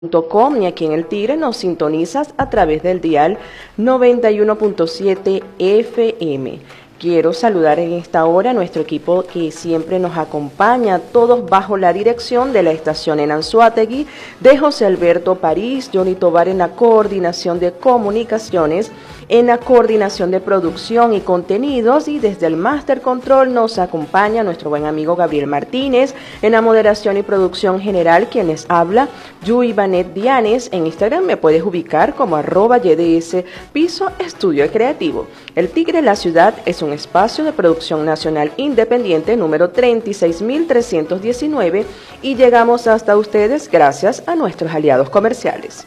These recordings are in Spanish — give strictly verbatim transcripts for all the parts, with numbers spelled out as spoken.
punto com y aquí en El Tigre nos sintonizas a través del dial noventa y uno punto siete F M. Quiero saludar en esta hora a nuestro equipo que siempre nos acompaña, todos bajo la dirección de la estación en Anzoátegui, de José Alberto París, Johnny Tovar en la coordinación de comunicaciones, en la coordinación de producción y contenidos, y desde el Master Control nos acompaña nuestro buen amigo Gabriel Martínez, en la moderación y producción general quien les habla, Yui Banet Dianes. En Instagram me puedes ubicar como arroba Y D S Piso Estudio Creativo. El Tigre, la ciudad, es un espacio de producción nacional independiente número treinta y seis mil trescientos diecinueve y llegamos hasta ustedes gracias a nuestros aliados comerciales.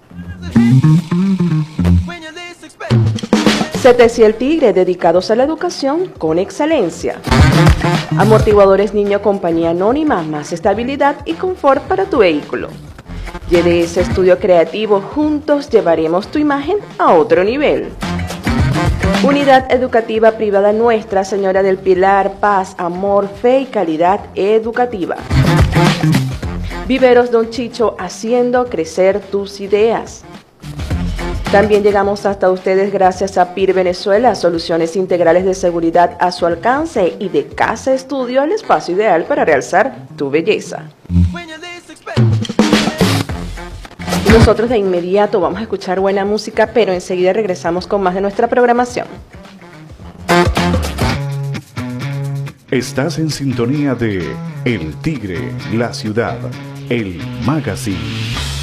C T C El Tigre, dedicados a la educación con excelencia. Amortiguadores Niño Compañía Anónima, más estabilidad y confort para tu vehículo. Y D S Estudio Creativo, juntos llevaremos tu imagen a otro nivel. Unidad Educativa Privada Nuestra Señora del Pilar, paz, amor, fe y calidad educativa. Viveros Don Chicho, haciendo crecer tus ideas. También llegamos hasta ustedes gracias a P I R Venezuela, soluciones integrales de seguridad a su alcance, y de Casa Estudio, el espacio ideal para realzar tu belleza. Y nosotros de inmediato vamos a escuchar buena música, pero enseguida regresamos con más de nuestra programación. Estás en sintonía de El Tigre, la ciudad, el magazine.